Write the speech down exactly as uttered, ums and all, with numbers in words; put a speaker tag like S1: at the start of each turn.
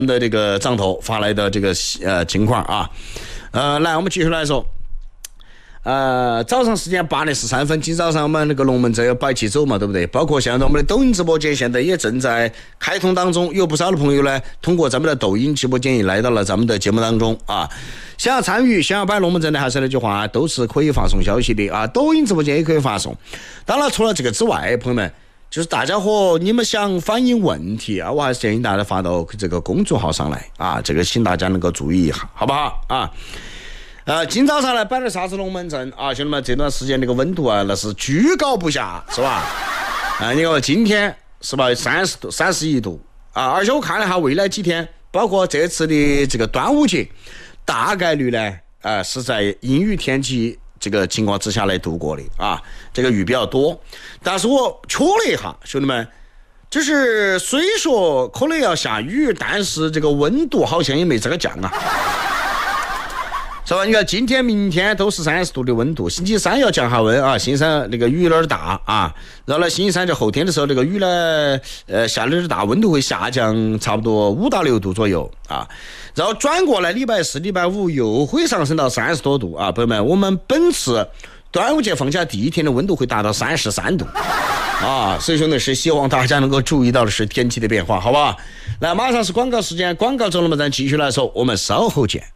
S1: 的这个账头发来的这个呃情况啊，呃，来我们继续来说。呃，早上时间八点十三分，今早上我们那个龙门阵要摆起走嘛，对不对？包括现在我们的抖音直播间现在也正在开通当中，有不少的朋友呢，通过咱们的抖音直播间也来到了咱们的节目当中啊。想要参与，想要摆龙门阵的，还是那句话，都是可以发送消息的啊。抖音直播间也可以发送。当然，除了这个之外，朋友们，就是大家伙你们想反映问题啊，我还是建议大家发到这个公众号上来啊，这个请大家能够注意一下，好不好啊？呃，今早上来摆点啥子龙门阵啊，兄弟们，这段时间那个温度啊，那是居高不下，是吧？啊，你看今天是吧，三十度、三十一度啊，而且我看了一下未来几天，包括这次的这个端午节，大概率呢，呃，是在阴雨天气这个情况之下来度过的啊，这个雨比较多。但是我确了一下，兄弟们，就是虽说可能要下雨，但是这个温度好像也没这个降啊。是吧？你看今天、明天都是三十度的温度，星期三要降下温啊，星期三那个雨有点大啊，然后呢，星期三就后天的时候，那个雨呢，呃，下的有点大，温度会下降差不多五到六度左右啊，然后转过来礼拜四、礼拜五又会上升到三十多度啊，朋友们，我们本次端午节放假第一天的温度会达到三十三度啊，所以兄弟是希望大家能够注意到的是天气的变化，好不好？来，马上是广告时间，广告之后我们再继续来说，我们稍后见。